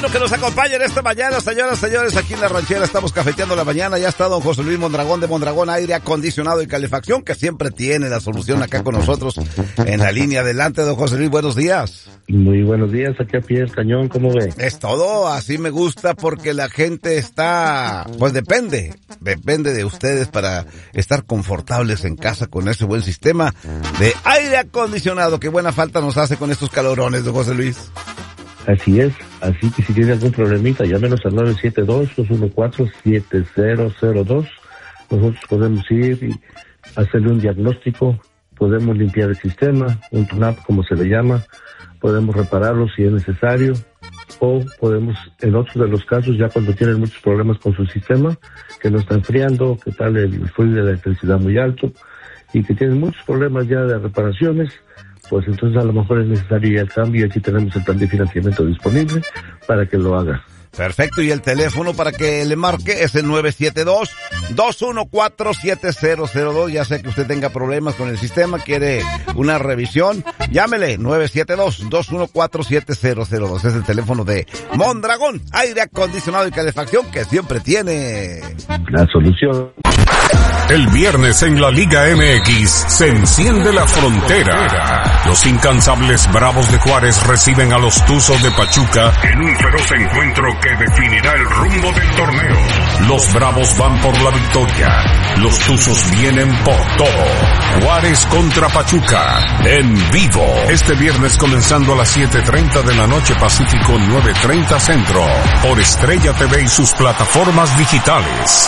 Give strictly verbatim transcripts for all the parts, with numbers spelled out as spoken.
bueno que nos acompañen esta mañana, señoras, señores, aquí en La Ranchera estamos cafeteando la mañana. Ya está don José Luis Mondragón de Mondragón Aire Acondicionado y Calefacción, que siempre tiene la solución acá con nosotros en la línea. Adelante, don José Luis, buenos días. Muy buenos días, aquí a pie del cañón, ¿cómo ve? Es todo, así me gusta, porque la gente está, pues depende, depende de ustedes para estar confortables en casa con ese buen sistema de aire acondicionado. Qué buena falta nos hace con estos calorones, don José Luis. Así es, así que si tiene algún problemita, llámenos al nueve siete dos, dos uno cuatro, siete cero cero dos. Nosotros podemos ir y hacerle un diagnóstico, podemos limpiar el sistema, un tune-up como se le llama, podemos repararlo si es necesario, o podemos, en otros de los casos, ya cuando tienen muchos problemas con su sistema, que no está enfriando, que tal el flujo de la electricidad muy alto, y que tienen muchos problemas ya de reparaciones, pues entonces a lo mejor es necesario ya el cambio, y aquí tenemos el plan de financiamiento disponible para que lo haga. Perfecto, y el teléfono para que le marque es el nueve siete dos, dos uno cuatro, siete cero cero dos. Ya sé que usted tenga problemas con el sistema, quiere una revisión, llámele nueve siete dos, dos uno cuatro, siete cero cero dos. Es el teléfono de Mondragón Aire Acondicionado y Calefacción, que siempre tiene la solución. El viernes en la Liga M X se enciende la frontera. Los incansables Bravos de Juárez reciben a los Tuzos de Pachuca en un feroz encuentro que definirá el rumbo del torneo. Los Bravos van por la victoria. Los Tuzos vienen por todo. Juárez contra Pachuca en vivo. Este viernes comenzando a las siete treinta de la noche Pacífico, nueve treinta Centro. Por Estrella T V y sus plataformas digitales.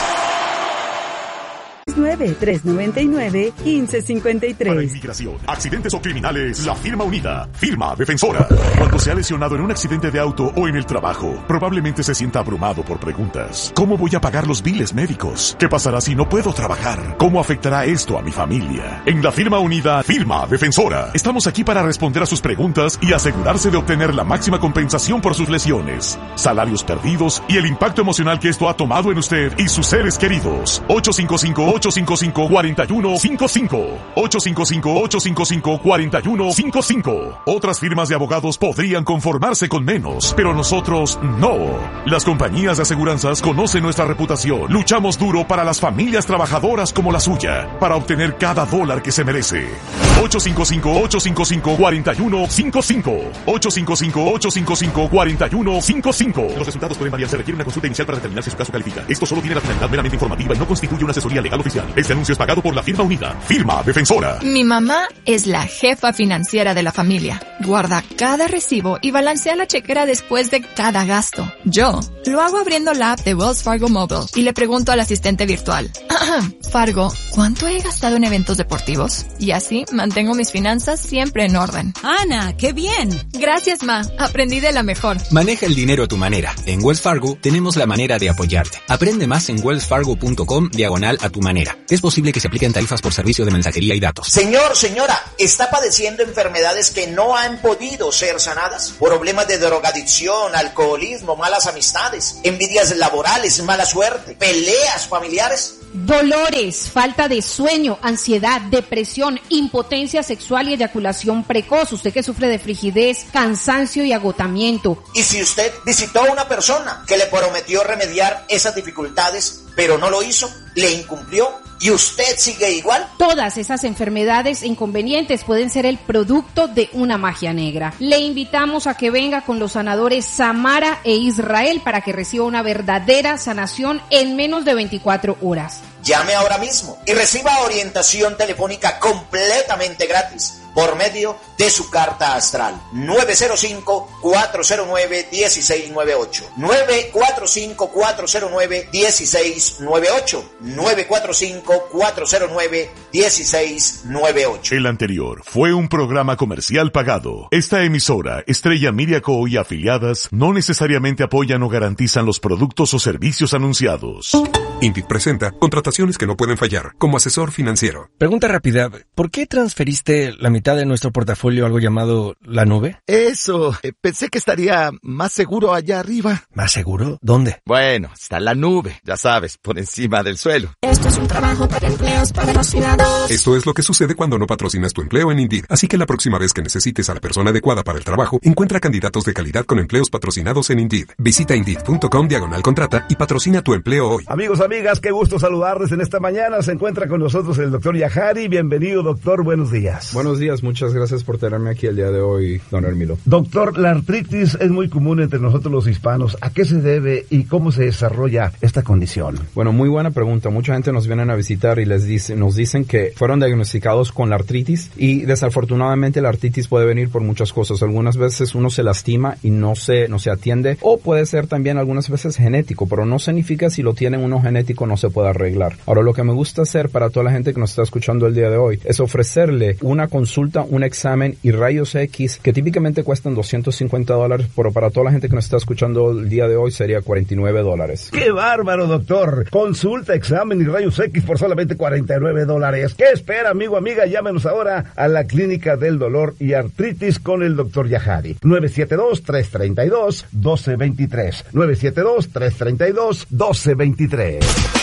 nueve tres nueve nueve, uno cinco cinco tres. Para inmigración, accidentes o criminales, la firma unida, firma defensora. Cuando se ha lesionado en un accidente de auto o en el trabajo, probablemente se sienta abrumado por preguntas. ¿Cómo voy a pagar los biles médicos? ¿Qué pasará si no puedo trabajar? ¿Cómo afectará esto a mi familia? En la firma unida, firma defensora, estamos aquí para responder a sus preguntas y asegurarse de obtener la máxima compensación por sus lesiones, salarios perdidos y el impacto emocional que esto ha tomado en usted y sus seres queridos. ocho cinco cinco, ocho cinco cinco, cuatro uno cinco cinco. ocho cinco cinco, ocho cinco cinco, cuatro uno cinco cinco. Otras firmas de abogados podrían conformarse con menos, pero nosotros no. Las compañías de aseguranzas conocen nuestra reputación. Luchamos duro para las familias trabajadoras como la suya, para obtener cada dólar que se merece. ocho cinco cinco, ocho cinco cinco, cuatro uno cinco cinco. ocho cinco cinco, ocho cinco cinco, cuatro uno cinco cinco. Los resultados pueden variar. Se requiere una consulta inicial para determinar si su caso califica. Esto solo tiene la finalidad meramente informativa y no constituye una asesoría legal oficial. Este anuncio es pagado por la firma unida, firma defensora. Mi mamá es la jefa financiera de la familia. Guarda cada recibo y balancea la chequera después de cada gasto. Yo lo hago abriendo la app de Wells Fargo Mobile y le pregunto al asistente virtual: Fargo, ¿cuánto he gastado en eventos deportivos? Y así mantengo mis finanzas siempre en orden. Ana, ¡qué bien! Gracias, ma. Aprendí de la mejor. Maneja el dinero a tu manera. En Wells Fargo tenemos la manera de apoyarte. Aprende más en wellsfargo punto com diagonal a tu manera. Es posible que se apliquen tarifas por servicio de mensajería y datos. Señor, señora, ¿está padeciendo enfermedades que no han podido ser sanadas? Problemas de drogadicción, alcoholismo, malas amistades, envidias laborales, mala suerte, peleas familiares. Dolores, falta de sueño, ansiedad, depresión, impotencia sexual y eyaculación precoz. Usted que sufre de frigidez, cansancio y agotamiento. Y si usted visitó a una persona que le prometió remediar esas dificultades, pero no lo hizo, le incumplió, y usted sigue igual. Todas esas enfermedades e inconvenientes pueden ser el producto de una magia negra. Le invitamos a que venga con los sanadores Samara e Israel para que reciba una verdadera sanación en menos de veinticuatro horas. Llame ahora mismo y reciba orientación telefónica completamente gratis por medio de su carta astral. nueve cero cinco, cuatro cero nueve, uno seis nueve ocho. nueve cuatro cinco, cuatro cero nueve, uno seis nueve ocho. nueve cuatro cinco, cuatro cero nueve, uno seis nueve ocho. El anterior fue un programa comercial pagado. Esta emisora, Estrella Media Co. y afiliadas, no necesariamente apoyan o garantizan los productos o servicios anunciados. Indeed presenta contrataciones que no pueden fallar como asesor financiero. Pregunta rápida, ¿por qué transferiste la mitad de nuestro portafolio a algo llamado la nube? Eso, eh, pensé que estaría más seguro allá arriba. ¿Más seguro? ¿Dónde? Bueno, está la nube, ya sabes, por encima del suelo. Esto es un trabajo para empleos patrocinados. Esto es lo que sucede cuando no patrocinas tu empleo en Indeed. Así que la próxima vez que necesites a la persona adecuada para el trabajo, encuentra candidatos de calidad con empleos patrocinados en Indeed. Visita Indeed.com diagonal contrata y patrocina tu empleo hoy. Amigos, amigas, qué gusto saludarles en esta mañana. Se encuentra con nosotros el doctor Yajari. Bienvenido, doctor. Buenos días. Buenos días. Muchas gracias por tenerme aquí el día de hoy, don Hermilo. Doctor, la artritis es muy común entre nosotros los hispanos. ¿A qué se debe y cómo se desarrolla esta condición? Bueno, muy buena pregunta. Mucha gente nos viene a visitar y les dice, nos dicen que fueron diagnosticados con la artritis y desafortunadamente la artritis puede venir por muchas cosas. Algunas veces uno se lastima y no se, no se atiende, o puede ser también algunas veces genético, pero no significa si lo tienen uno genético no se puede arreglar. Ahora, lo que me gusta hacer para toda la gente que nos está escuchando el día de hoy es ofrecerle una consulta, un examen y rayos X que típicamente cuestan doscientos cincuenta dólares, pero para toda la gente que nos está escuchando el día de hoy sería cuarenta y nueve dólares. ¡Qué bárbaro, doctor! Consulta, examen y rayos X por solamente cuarenta y nueve dólares. ¿Qué espera, amigo, amiga? Llámenos ahora a la Clínica del Dolor y Artritis con el doctor Yajari. nueve siete dos, tres tres dos, uno dos dos tres. nueve siete dos, tres tres dos, uno dos dos tres.